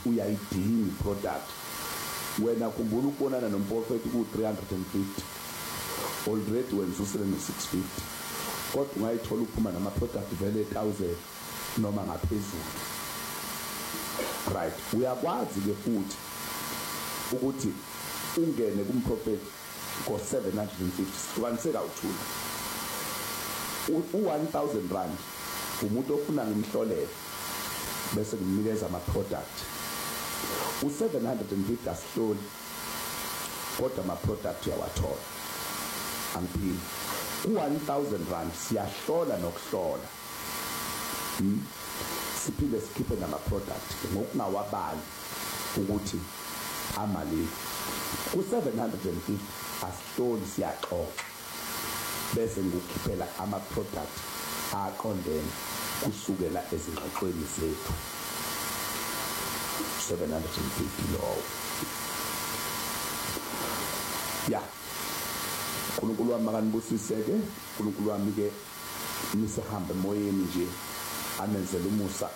uyayidinga product wena khumbula ukubonana nomprofeti ku350 already wenza u650 kodwa ungayithola uphuma nama product vele 1000 noma ngaphezulu. Right, uyakwazi ke futhi ukuthi ungene kumprofeti ngo750 hlukanisela uthula u1000 rand umuntu ofuna ngimhlolele bese ngimnikeza ama product u750 asihloli kodwa ama product uyawathola angiphili u1000 rand siyahlola nokuhlola siphinde sikhiphe nama product ngokungawabali ukuthi amali ku750 asihloli siyaxoxa bese ngikukhiphela ama product aqondene kusukela ezingxoxweni zethu 750 lowo ya uNkulunkulu wami akanibusiseke uNkulunkulu wami ke nisihambe emoyeni nje anenzele umusa